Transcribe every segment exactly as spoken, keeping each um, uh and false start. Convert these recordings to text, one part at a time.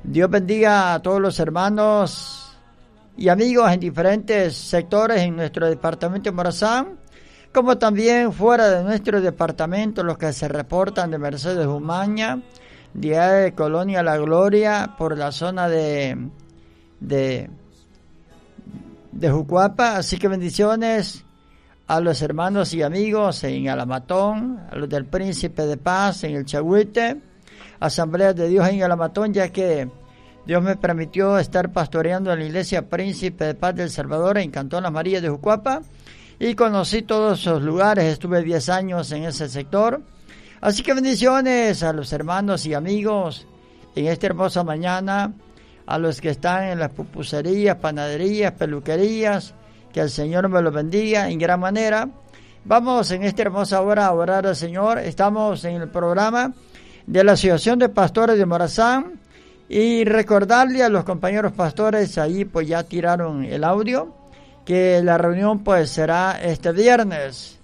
Dios bendiga a todos los hermanos y amigos en diferentes sectores en nuestro departamento de Morazán, como también fuera de nuestro departamento, los que se reportan de Mercedes Umaña, de Colonia La Gloria, por la zona de, de, de Jucuapa. Así que bendiciones a los hermanos y amigos en Alamatón, a los del Príncipe de Paz en el Chahuite, Asamblea de Dios en Alamatón, ya que Dios me permitió estar pastoreando en la iglesia Príncipe de Paz del Salvador en Cantón Las Marías de Jucuapa, y conocí todos esos lugares. Estuve diez años en ese sector. Así que bendiciones a los hermanos y amigos en esta hermosa mañana, a los que están en las pupuserías, panaderías, peluquerías, que el Señor me los bendiga en gran manera. Vamos en esta hermosa hora a orar al Señor. Estamos en el programa de la Asociación de Pastores de Morazán, y recordarle a los compañeros pastores, ahí pues ya tiraron el audio, que la reunión pues será este viernes.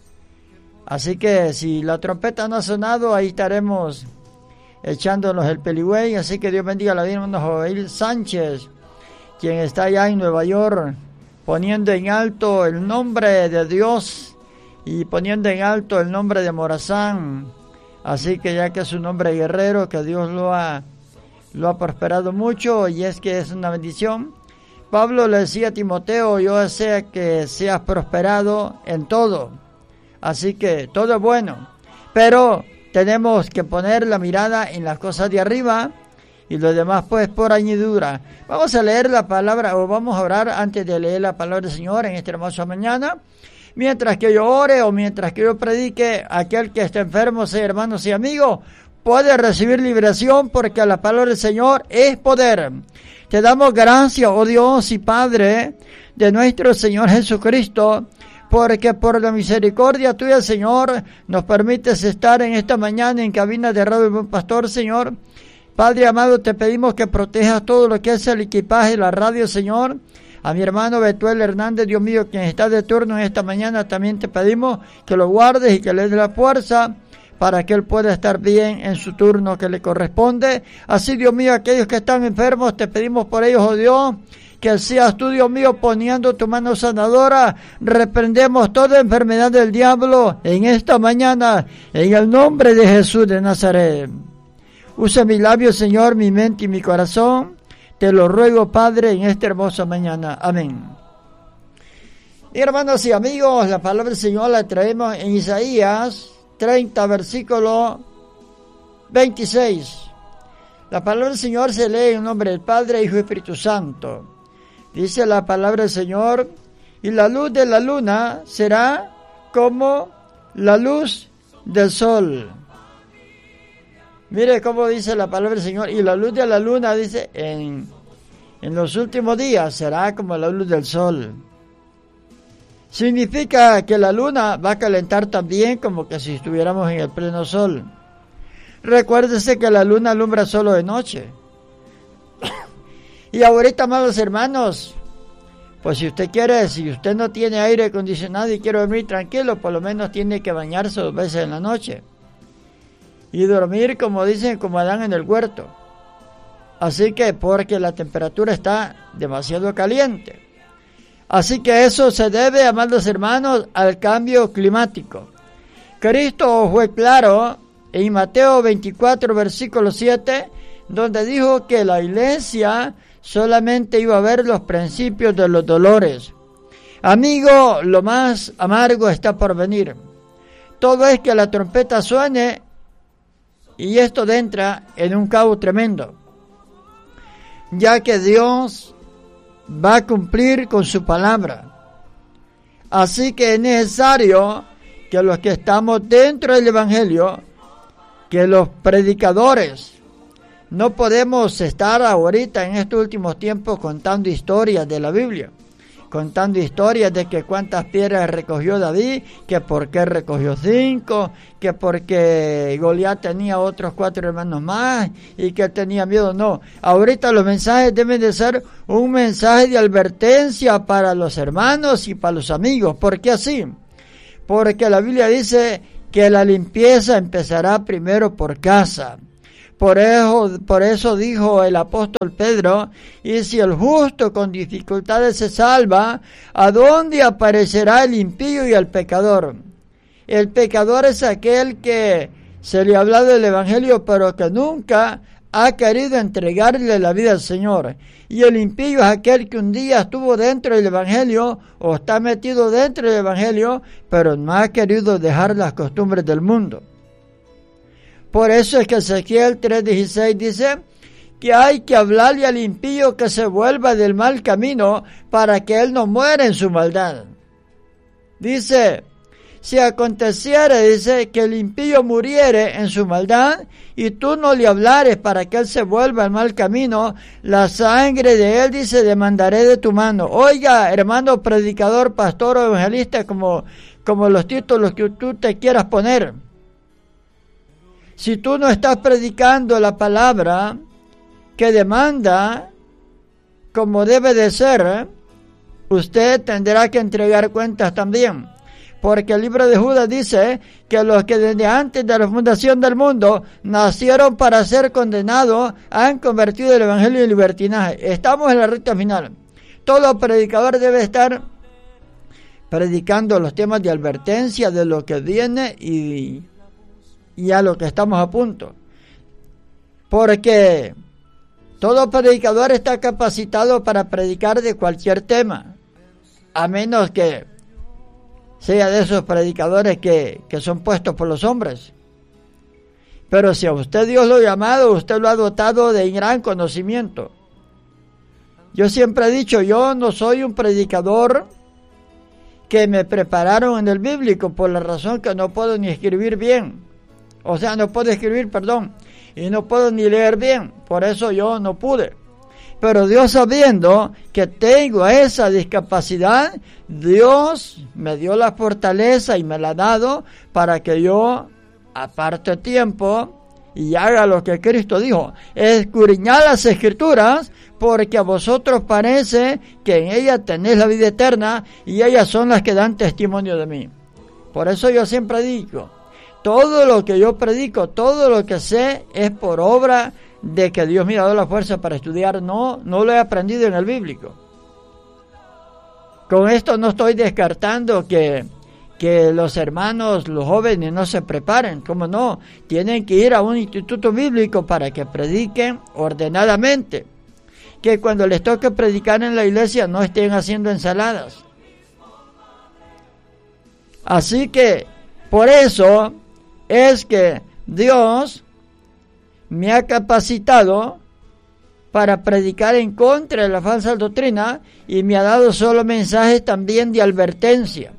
Así que si la trompeta no ha sonado, ahí estaremos echándonos el peligüey. Así que Dios bendiga a la hermana Joel Sánchez, quien está allá en Nueva York, poniendo en alto el nombre de Dios y poniendo en alto el nombre de Morazán. Así que ya que es un hombre guerrero, que Dios lo ha, lo ha prosperado mucho, y es que es una bendición. Pablo le decía a Timoteo: yo deseo que seas prosperado en todo. Así que todo es bueno, pero tenemos que poner la mirada en las cosas de arriba, y lo demás pues por añadidura. Vamos a leer la palabra, o vamos a orar antes de leer la palabra del Señor en esta hermosa mañana. Mientras que yo ore o mientras que yo predique, aquel que esté enfermo, sea hermanos y amigos, puede recibir liberación, porque la palabra del Señor es poder. Te damos gracias, oh Dios y Padre de nuestro Señor Jesucristo, porque por la misericordia tuya, Señor, nos permites estar en esta mañana en cabina de Radio Buen Pastor, Señor. Padre amado, te pedimos que protejas todo lo que es el equipaje de la radio, Señor. A mi hermano Betuel Hernández, Dios mío, quien está de turno en esta mañana, también te pedimos que lo guardes y que le des la fuerza para que él pueda estar bien en su turno que le corresponde. Así, Dios mío, aquellos que están enfermos, te pedimos por ellos, oh Dios, que seas tú, Dios mío, poniendo tu mano sanadora. Reprendemos toda enfermedad del diablo en esta mañana, en el nombre de Jesús de Nazaret. Usa mis labios, Señor, mi mente y mi corazón. Te lo ruego, Padre, en esta hermosa mañana. Amén. Y hermanos y amigos, la palabra del Señor la traemos en Isaías treinta, versículo veintiséis. La palabra del Señor se lee en nombre del Padre, Hijo y Espíritu Santo. Dice la palabra del Señor: y la luz de la luna será como la luz del sol. Mire cómo dice la palabra del Señor. Y la luz de la luna, dice, en, en los últimos días será como la luz del sol. Significa que la luna va a calentar también, como que si estuviéramos en el pleno sol. Recuérdese que la luna alumbra solo de noche. Y ahorita, amados hermanos, pues si usted quiere, si usted no tiene aire acondicionado y quiere dormir tranquilo, por lo menos tiene que bañarse dos veces en la noche. Y dormir, como dicen, como Adán en el huerto. Así que, porque la temperatura está demasiado caliente. Así que eso se debe, amados hermanos, al cambio climático. Cristo fue claro en Mateo veinticuatro, versículo siete, donde dijo que la iglesia solamente iba a ver los principios de los dolores. Amigo, lo más amargo está por venir. Todo es que la trompeta suene, y esto entra en un caos tremendo, ya que Dios va a cumplir con su palabra. Así que es necesario que los que estamos dentro del Evangelio, que los predicadores, no podemos estar ahorita en estos últimos tiempos contando historias de la Biblia, contando historias de que cuántas piedras recogió David, que por qué recogió cinco, que porque Goliat tenía otros cuatro hermanos más y que él tenía miedo. No, ahorita los mensajes deben de ser un mensaje de advertencia para los hermanos y para los amigos. ¿Por qué así? Porque la Biblia dice que la limpieza empezará primero por casa. Por eso, por eso dijo el apóstol Pedro, y si el justo con dificultades se salva, ¿a dónde aparecerá el impío y el pecador? El pecador es aquel que se le ha hablado del Evangelio, pero que nunca ha querido entregarle la vida al Señor. Y el impío es aquel que un día estuvo dentro del Evangelio o está metido dentro del Evangelio, pero no ha querido dejar las costumbres del mundo. Por eso es que Ezequiel tres dieciséis dice que hay que hablarle al impío que se vuelva del mal camino para que él no muera en su maldad. Dice, si aconteciere, dice, que el impío muriere en su maldad y tú no le hablares para que él se vuelva al mal camino, la sangre de él, dice, demandaré de tu mano. Oiga, hermano predicador, pastor o evangelista, como, como los títulos que tú te quieras poner. Si tú no estás predicando la palabra que demanda como debe de ser, usted tendrá que entregar cuentas también. Porque el libro de Judas dice que los que desde antes de la fundación del mundo nacieron para ser condenados han convertido el evangelio en libertinaje. Estamos en la recta final. Todo predicador debe estar predicando los temas de advertencia de lo que viene y, y a lo que estamos a punto. Porque todo predicador está capacitado para predicar de cualquier tema, a menos que sea de esos predicadores que, que son puestos por los hombres. Pero si a usted Dios lo ha llamado, usted lo ha dotado de gran conocimiento. Yo siempre he dicho, yo no soy un predicador que me prepararon en el bíblico, por la razón que no puedo ni escribir bien. O sea, no puedo escribir, perdón, y no puedo ni leer bien, por eso yo no pude. Pero Dios, sabiendo que tengo esa discapacidad, Dios me dio la fortaleza y me la ha dado para que yo aparte tiempo y haga lo que Cristo dijo: escudriñad las Escrituras, porque a vosotros parece que en ellas tenéis la vida eterna, y ellas son las que dan testimonio de mí. Por eso yo siempre digo, todo lo que yo predico, todo lo que sé, es por obra de que Dios me ha dado la fuerza para estudiar. No, no lo he aprendido en el bíblico. Con esto no estoy descartando que, que los hermanos, los jóvenes no se preparen. ¿Cómo no? Tienen que ir a un instituto bíblico para que prediquen ordenadamente. Que cuando les toque predicar en la iglesia no estén haciendo ensaladas. Así que, por eso es que Dios me ha capacitado para predicar en contra de la falsa doctrina y me ha dado solo mensajes también de advertencia.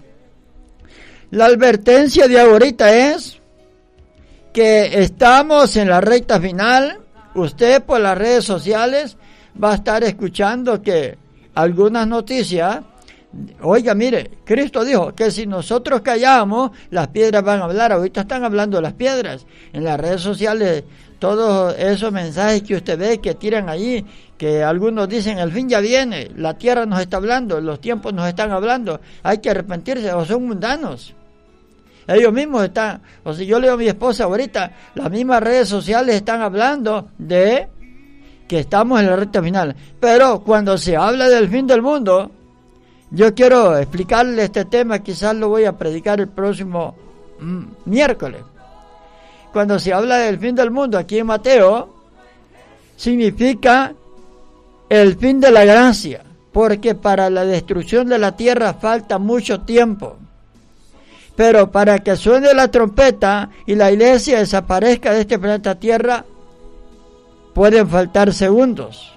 La advertencia de ahorita es que estamos en la recta final. Usted por las redes sociales va a estar escuchando que algunas noticias, oiga, mire, Cristo dijo que si nosotros callamos, las piedras van a hablar. Ahorita están hablando las piedras en las redes sociales. Todos esos mensajes que usted ve que tiran allí, que algunos dicen el fin ya viene, la tierra nos está hablando, los tiempos nos están hablando, hay que arrepentirse, o son mundanos. Ellos mismos están, o sea, yo leo a mi esposa ahorita, las mismas redes sociales están hablando de que estamos en la recta final. Pero cuando se habla del fin del mundo, yo quiero explicarle este tema, quizás lo voy a predicar el próximo mm, miércoles. Cuando se habla del fin del mundo aquí en Mateo, significa el fin de la gracia, porque para la destrucción de la tierra falta mucho tiempo. Pero para que suene la trompeta y la iglesia desaparezca de este planeta Tierra, pueden faltar segundos.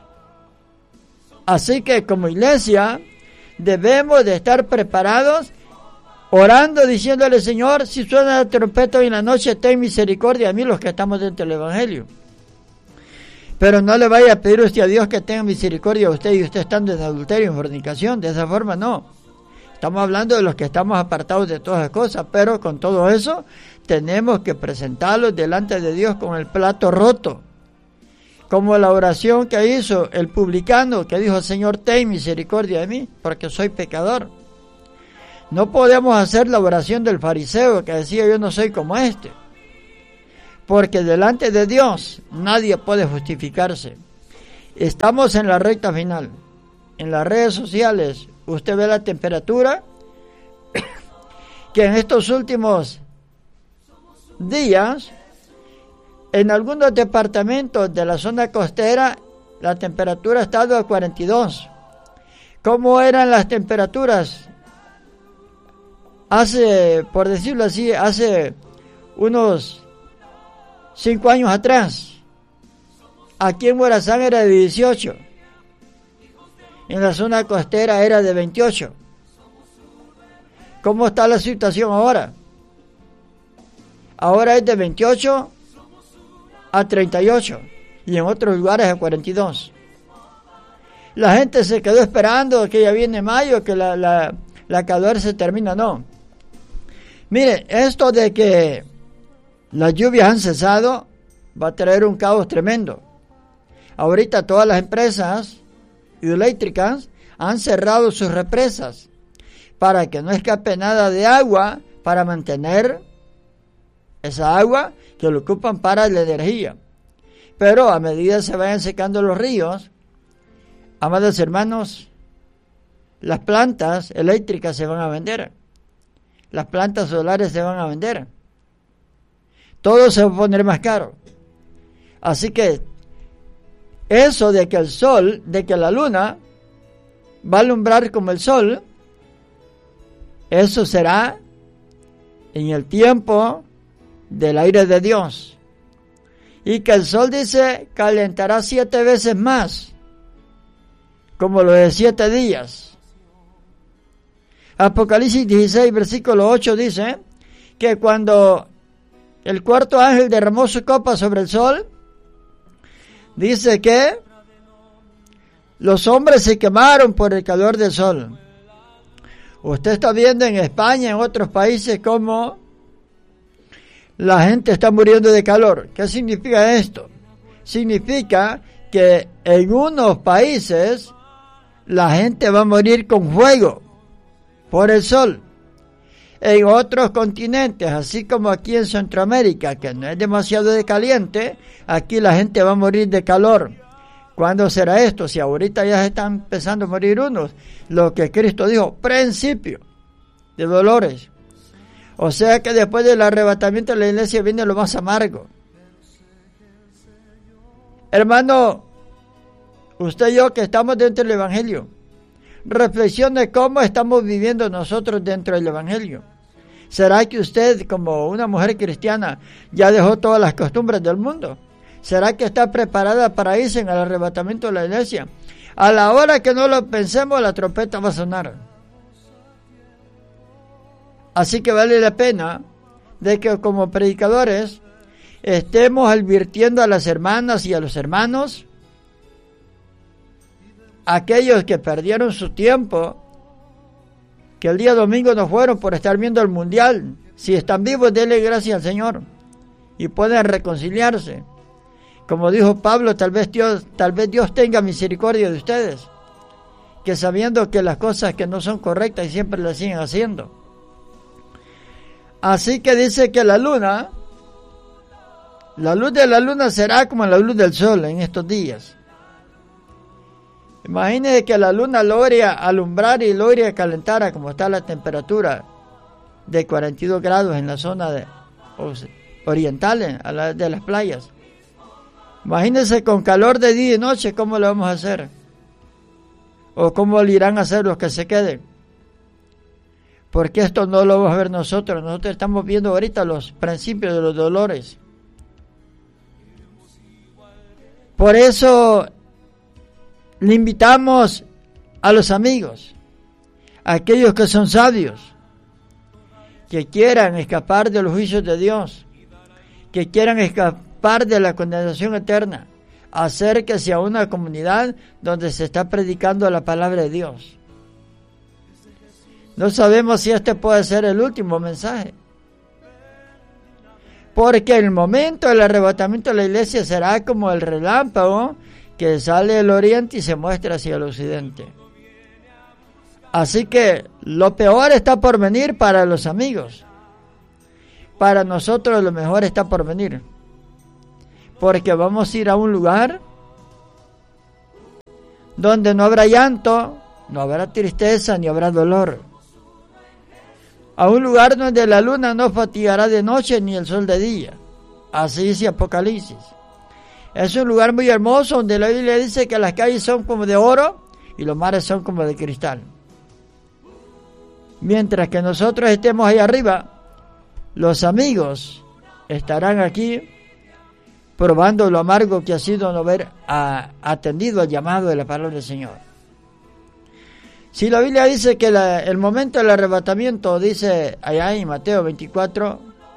Así que como iglesia debemos de estar preparados, orando, diciéndole: Señor, si suena la trompeta hoy en la noche, ten misericordia a mí, los que estamos dentro del Evangelio. Pero no le vaya a pedir usted a Dios que tenga misericordia a usted y usted estando en adulterio, en fornicación. De esa forma no. Estamos hablando de los que estamos apartados de todas las cosas, pero con todo eso tenemos que presentarlos delante de Dios con el plato roto. Como la oración que hizo el publicano, que dijo: Señor, ten misericordia de mí, porque soy pecador. No podemos hacer la oración del fariseo que decía: yo no soy como este. Porque delante de Dios nadie puede justificarse. Estamos en la recta final. En las redes sociales usted ve la temperatura que en estos últimos días en algunos departamentos de la zona costera la temperatura ha estado a cuarenta y dos. ¿Cómo eran las temperaturas hace, por decirlo así, hace unos cinco años atrás? Aquí en Morazán era de dieciocho. En la zona costera era de veintiocho. ¿Cómo está la situación ahora? Ahora es de veintiocho a treinta y ocho y en otros lugares a cuarenta y dos. La gente se quedó esperando que ya viene mayo, que la, la, la calor se termina. No. Mire, esto de que las lluvias han cesado va a traer un caos tremendo. Ahorita todas las empresas hidroeléctricas han cerrado sus represas para que no escape nada de agua para mantener esa agua que lo ocupan para la energía. Pero a medida que se vayan secando los ríos, amados hermanos, las plantas eléctricas se van a vender, las plantas solares se van a vender, todo se va a poner más caro. Así que eso de que el sol, de que la luna va a alumbrar como el sol, eso será en el tiempo del aire de Dios. Y que el sol, dice, calentará siete veces más, como lo de siete días. Apocalipsis dieciséis, versículo ocho dice que cuando el cuarto ángel derramó su copa sobre el sol, dice que los hombres se quemaron por el calor del sol. Usted está viendo en España, en otros países, cómo la gente está muriendo de calor. ¿Qué significa esto? Significa que en unos países la gente va a morir con fuego por el sol. En otros continentes, así como aquí en Centroamérica, que no es demasiado de caliente, aquí la gente va a morir de calor. ¿Cuándo será esto? Si ahorita ya se están empezando a morir unos, lo que Cristo dijo, principio de dolores. O sea que después del arrebatamiento de la iglesia viene lo más amargo. Hermano, usted y yo que estamos dentro del Evangelio, reflexione cómo estamos viviendo nosotros dentro del Evangelio. ¿Será que usted, como una mujer cristiana, ya dejó todas las costumbres del mundo? ¿Será que está preparada para irse en el arrebatamiento de la iglesia? A la hora que no lo pensemos, la trompeta va a sonar. Así que vale la pena de que como predicadores estemos advirtiendo a las hermanas y a los hermanos, aquellos que perdieron su tiempo, que el día domingo no fueron por estar viendo el mundial. Si están vivos, denle gracias al Señor y pueden reconciliarse. Como dijo Pablo, tal vez Dios, tal vez Dios tenga misericordia de ustedes, que sabiendo que las cosas que no son correctas y siempre las siguen haciendo. Así que dice que la luna, la luz de la luna será como la luz del sol en estos días. Imagínese que la luna logre alumbrar y logre calentar como está la temperatura de cuarenta y dos grados en la zona de, oriental a la, de las playas. Imagínense con calor de día y noche, ¿cómo lo vamos a hacer? ¿O cómo le irán a hacer los que se queden? Porque esto no lo vamos a ver nosotros. Nosotros estamos viendo ahorita los principios de los dolores. Por eso le invitamos a los amigos, a aquellos que son sabios, que quieran escapar de los juicios de Dios, que quieran escapar de la condenación eterna, acérquese a una comunidad donde se está predicando la palabra de Dios. No sabemos si este puede ser el último mensaje, porque el momento del arrebatamiento de la iglesia será como el relámpago que sale del oriente y se muestra hacia el occidente. Así que lo peor está por venir para los amigos. Para nosotros lo mejor está por venir. Porque vamos a ir a un lugar donde no habrá llanto, no habrá tristeza, ni habrá dolor. A un lugar donde la luna no fatigará de noche, ni el sol de día. Así dice Apocalipsis. Es un lugar muy hermoso, donde la Biblia dice que las calles son como de oro, y los mares son como de cristal. Mientras que nosotros estemos ahí arriba, los amigos estarán aquí probando lo amargo que ha sido no haber a, atendido al llamado de la palabra del Señor. Si la Biblia dice que la, el momento del arrebatamiento, dice allá en Mateo veinticuatro,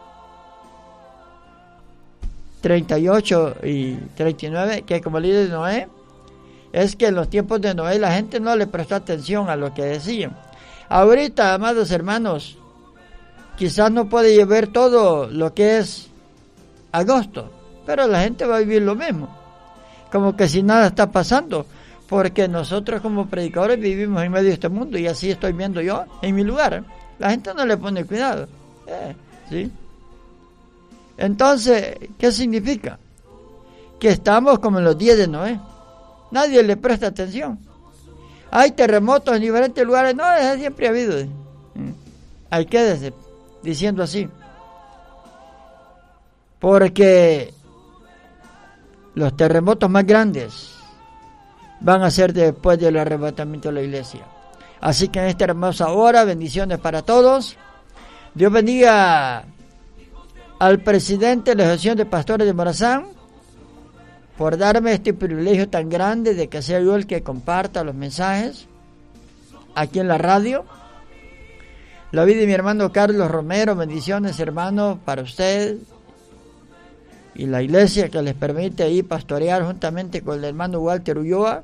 treinta y ocho y treinta y nueve, que como líder de Noé, es que en los tiempos de Noé la gente no le prestó atención a lo que decían. Ahorita, amados hermanos, quizás no puede llover todo lo que es agosto, pero la gente va a vivir lo mismo, como que si nada está pasando, porque nosotros como predicadores vivimos en medio de este mundo, y así estoy viendo yo en mi lugar. La gente no le pone cuidado, eh, ¿sí? Entonces, ¿qué significa? Que estamos como en los días de Noé. Nadie le presta atención. Hay terremotos en diferentes lugares. No, eso siempre ha habido. Hay que diciendo así. Porque los terremotos más grandes van a ser después del arrebatamiento de la iglesia. Así que en esta hermosa hora, bendiciones para todos. Dios bendiga al presidente de la Asociación de Pastores de Morazán por darme este privilegio tan grande de que sea yo el que comparta los mensajes aquí en la radio. La vida de mi hermano Carlos Romero, bendiciones hermano para usted y la iglesia que les permite ahí pastorear juntamente con el hermano Walter Ulloa.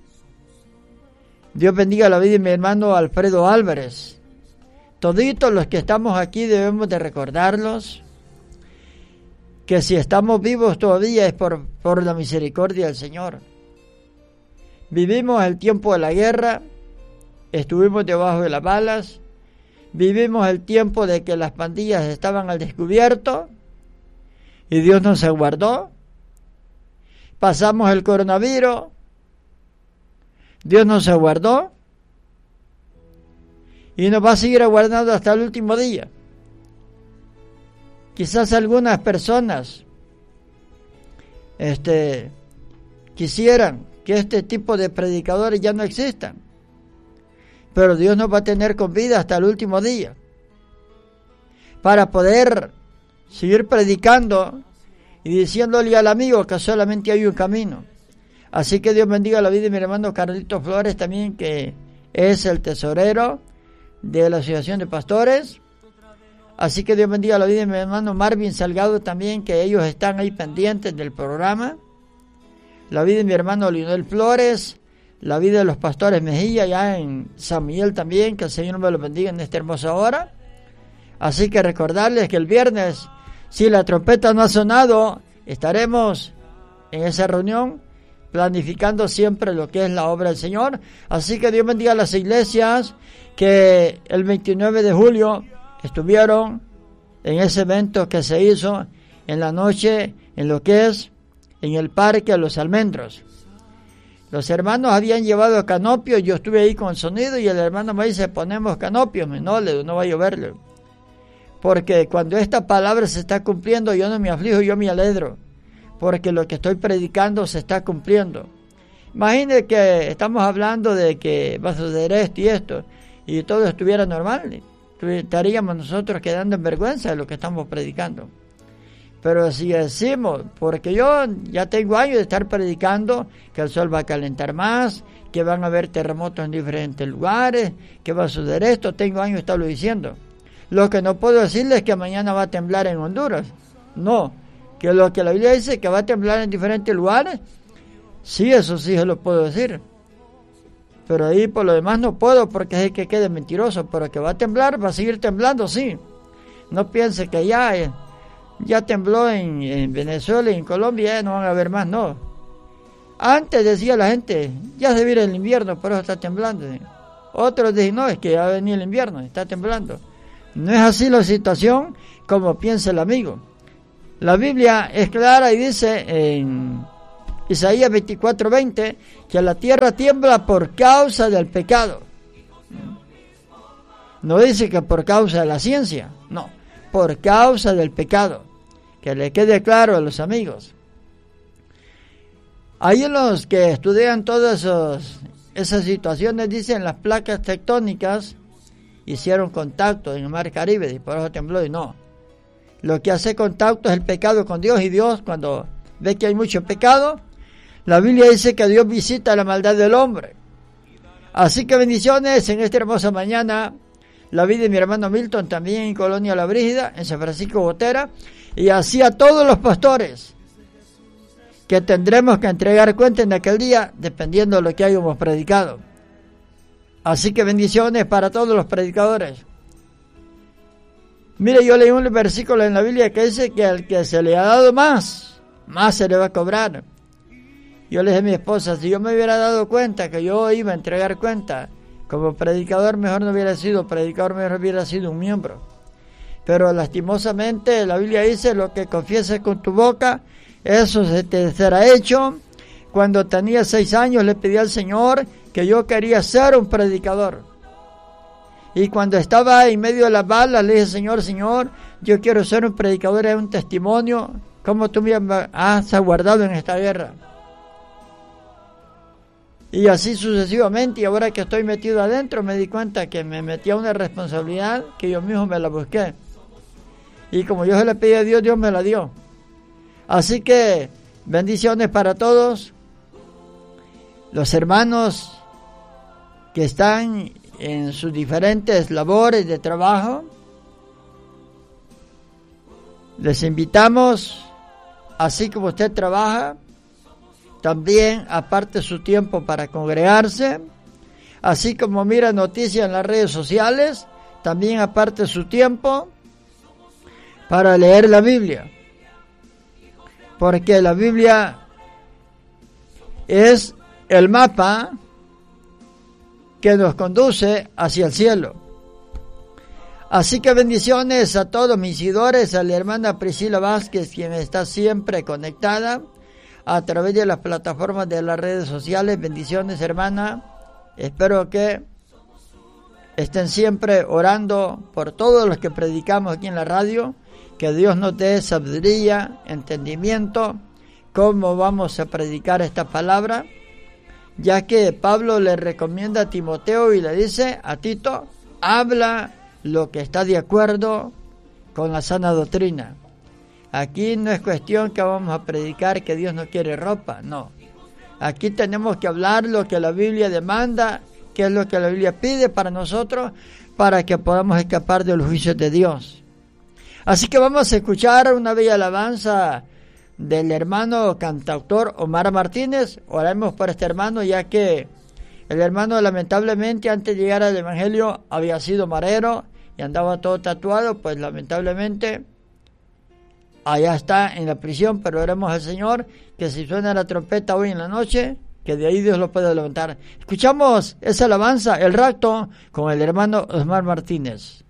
Dios bendiga la vida de mi hermano Alfredo Álvarez. Toditos los que estamos aquí debemos de recordarlos que si estamos vivos todavía es por, por la misericordia del Señor. Vivimos el tiempo de la guerra, estuvimos debajo de las balas, vivimos el tiempo de que las pandillas estaban al descubierto y Dios nos guardó. Pasamos el coronavirus, Dios nos guardó y nos va a seguir aguardando hasta el último día. Quizás algunas personas este, quisieran que este tipo de predicadores ya no existan, pero Dios nos va a tener con vida hasta el último día para poder seguir predicando y diciéndole al amigo que solamente hay un camino. Así que Dios bendiga la vida de mi hermano Carlito Flores también, que es el tesorero de la Asociación de Pastores. Así que Dios bendiga la vida de mi hermano Marvin Salgado también, que ellos están ahí pendientes del programa. La vida de mi hermano Lionel Flores, la vida de los pastores Mejía, ya en San Miguel también, que el Señor me los bendiga en esta hermosa hora. Así que recordarles que el viernes, si la trompeta no ha sonado, estaremos en esa reunión, planificando siempre lo que es la obra del Señor. Así que Dios bendiga a las iglesias que el veintinueve de julio estuvieron en ese evento que se hizo en la noche, en lo que es en el Parque Los Almendros. Los hermanos habían llevado canopio, yo estuve ahí con el sonido y el hermano me dice, ponemos canopio, no, le, no va a lloverle. Porque cuando esta palabra se está cumpliendo, yo no me aflijo, yo me alegro, porque lo que estoy predicando se está cumpliendo. Imagínense que estamos hablando de que va a suceder esto y esto, y todo estuviera normal, estaríamos nosotros quedando en vergüenza de lo que estamos predicando. Pero si decimos, porque yo ya tengo años de estar predicando que el sol va a calentar más, que van a haber terremotos en diferentes lugares, que va a suceder esto, tengo años de estarlo diciendo. Lo que no puedo decirles es que mañana va a temblar en Honduras. No, que lo que la Biblia dice que va a temblar en diferentes lugares, sí, eso sí se lo puedo decir. Pero ahí por lo demás no puedo, porque es que quede mentiroso. Pero que va a temblar, va a seguir temblando, sí. No piense que ya, ya tembló en, en Venezuela y en Colombia, ya no van a haber más, no. Antes decía la gente, ya se viene el invierno, por eso está temblando. Otros dicen, no, es que ya va a venir el invierno, está temblando. No es así la situación como piensa el amigo. La Biblia es clara y dice en Isaías veinticuatro veinte, que la tierra tiembla por causa del pecado. No dice que por causa de la ciencia, no, por causa del pecado. Que le quede claro a los amigos. Ahí los que estudian todas esos, esas situaciones dicen las placas tectónicas hicieron contacto en el mar Caribe y por eso tembló, y no. Lo que hace contacto es el pecado con Dios, y Dios, cuando ve que hay mucho pecado, la Biblia dice que Dios visita la maldad del hombre. Así que bendiciones en esta hermosa mañana. La vida de mi hermano Milton también en Colonia La Brígida, en San Francisco Botera, y así a todos los pastores que tendremos que entregar cuenta en aquel día, dependiendo de lo que hayamos predicado. Así que bendiciones para todos los predicadores. Mire, yo leí un versículo en la Biblia que dice que al que se le ha dado más, más se le va a cobrar. Yo le dije a mi esposa, si yo me hubiera dado cuenta que yo iba a entregar cuenta como predicador, mejor no hubiera sido predicador, mejor hubiera sido un miembro. Pero lastimosamente la Biblia dice, lo que confieses con tu boca, eso se te será hecho. Cuando tenía seis años le pedí al Señor que yo quería ser un predicador. Y cuando estaba en medio de las balas le dije, Señor, Señor, yo quiero ser un predicador, es un testimonio, como tú me has guardado en esta guerra. Y así sucesivamente, y ahora que estoy metido adentro me di cuenta que me metí a una responsabilidad que yo mismo me la busqué. Y como yo se la pedí a Dios, Dios me la dio. Así que bendiciones para todos los hermanos que están en sus diferentes labores de trabajo. Les invitamos, así como usted trabaja, también aparte su tiempo para congregarse, así como mira noticias en las redes sociales, también aparte su tiempo para leer la Biblia, porque la Biblia es el mapa que nos conduce hacia el cielo. Así que bendiciones a todos mis seguidores, a la hermana Priscila Vázquez, quien está siempre conectada a través de las plataformas de las redes sociales. Bendiciones, hermana. Espero que estén siempre orando por todos los que predicamos aquí en la radio, que Dios nos dé sabiduría, entendimiento, cómo vamos a predicar esta palabra, ya que Pablo le recomienda a Timoteo y le dice a Tito, habla lo que está de acuerdo con la sana doctrina. Aquí no es cuestión que vamos a predicar que Dios no quiere ropa, no. Aquí tenemos que hablar lo que la Biblia demanda, que es lo que la Biblia pide para nosotros, para que podamos escapar de los juicios de Dios. Así que vamos a escuchar una bella alabanza del hermano cantautor Omar Martínez. Oremos por este hermano, ya que el hermano lamentablemente antes de llegar al Evangelio había sido marero y andaba todo tatuado, pues lamentablemente allá está en la prisión, pero oremos al Señor que si suena la trompeta hoy en la noche, que de ahí Dios lo pueda levantar. Escuchamos esa alabanza, El Rapto, con el hermano Omar Martínez.